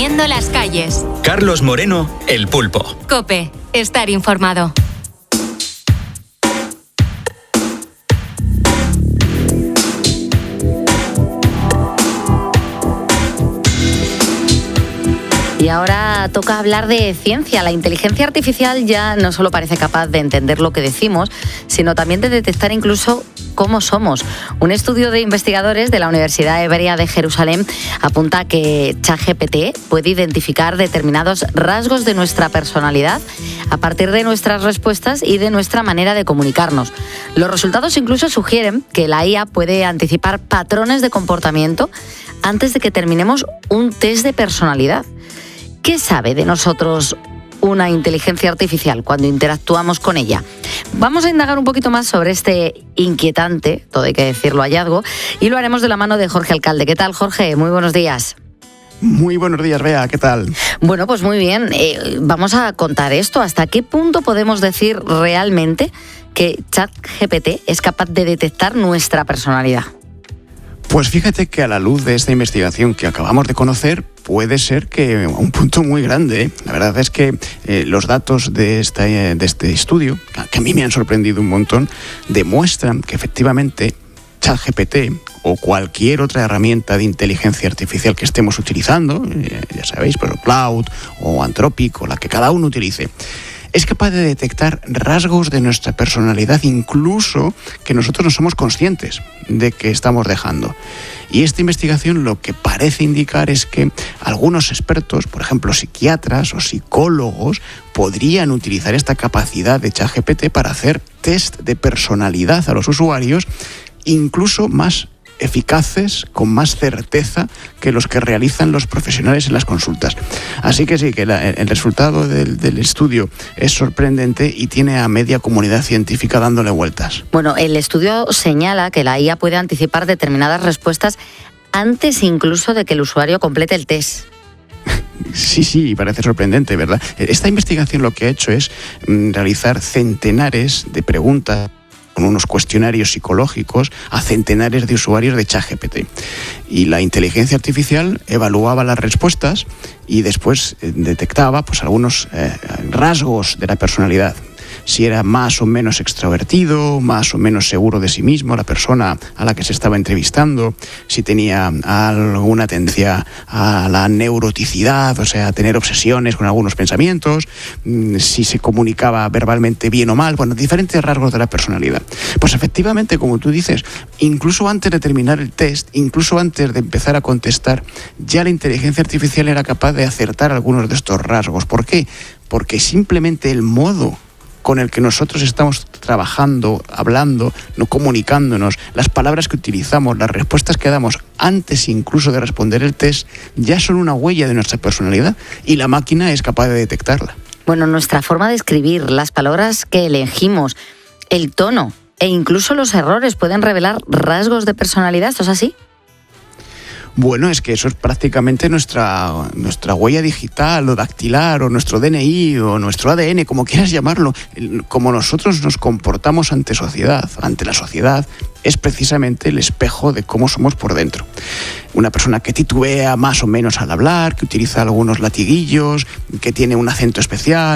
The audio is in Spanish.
Poniendo las calles. Carlos Moreno, El Pulpo. COPE. Estar informado. Y ahora toca hablar de ciencia. La inteligencia artificial ya no solo parece capaz de entender lo que decimos, sino también de detectar incluso cómo somos. Un estudio de investigadores de la Universidad Hebrea de Jerusalén apunta que ChatGPT puede identificar determinados rasgos de nuestra personalidad a partir de nuestras respuestas y de nuestra manera de comunicarnos. Los resultados incluso sugieren que la IA puede anticipar patrones de comportamiento antes de que terminemos un test de personalidad. ¿Qué sabe de nosotros una inteligencia artificial cuando interactuamos con ella? Vamos a indagar un poquito más sobre este inquietante, todo hay que decirlo, hallazgo, y lo haremos de la mano de Jorge Alcalde. ¿Qué tal, Jorge? Muy buenos días. Muy buenos días, Bea, ¿qué tal? Bueno, pues muy bien. Vamos a contar esto. ¿Hasta qué punto podemos decir realmente que ChatGPT es capaz de detectar nuestra personalidad? Pues fíjate que a la luz de esta investigación que acabamos de conocer, puede ser que a un punto muy grande, ¿eh? La verdad es que los datos de este estudio, que a mí me han sorprendido un montón, demuestran que efectivamente ChatGPT o cualquier otra herramienta de inteligencia artificial que estemos utilizando, ya sabéis, pero Cloud o Anthropic o la que cada uno utilice, es capaz de detectar rasgos de nuestra personalidad, incluso que nosotros no somos conscientes de que estamos dejando. Y esta investigación lo que parece indicar es que algunos expertos, por ejemplo psiquiatras o psicólogos, podrían utilizar esta capacidad de ChatGPT para hacer test de personalidad a los usuarios, incluso más eficaces, con más certeza que los que realizan los profesionales en las consultas. Así que sí, que el resultado del estudio es sorprendente y tiene a media comunidad científica dándole vueltas. Bueno, el estudio señala que la IA puede anticipar determinadas respuestas antes incluso de que el usuario complete el test. Sí, parece sorprendente, ¿verdad? Esta investigación lo que ha hecho es realizar centenares de preguntas con unos cuestionarios psicológicos a centenares de usuarios de ChatGPT. Y la inteligencia artificial evaluaba las respuestas y después detectaba pues algunos rasgos de la personalidad. Si era más o menos extrovertido, más o menos seguro de sí mismo la persona a la que se estaba entrevistando, si tenía alguna tendencia a la neuroticidad, o sea, a tener obsesiones con algunos pensamientos, si se comunicaba verbalmente bien o mal, bueno, diferentes rasgos de la personalidad. Pues efectivamente, como tú dices, incluso antes de terminar el test, incluso antes de empezar a contestar, ya la inteligencia artificial era capaz de acertar algunos de estos rasgos. ¿Por qué? Porque simplemente el modo con el que nosotros estamos trabajando, hablando, no comunicándonos, las palabras que utilizamos, las respuestas que damos antes incluso de responder el test, ya son una huella de nuestra personalidad y la máquina es capaz de detectarla. Bueno, nuestra forma de escribir, las palabras que elegimos, el tono e incluso los errores pueden revelar rasgos de personalidad, ¿esto es así? Bueno, es que eso es prácticamente nuestra huella digital o dactilar o nuestro DNI o nuestro ADN, como quieras llamarlo. Como nosotros nos comportamos ante la sociedad, es precisamente el espejo de cómo somos por dentro. Una persona que titubea más o menos al hablar, que utiliza algunos latiguillos, que tiene un acento especial,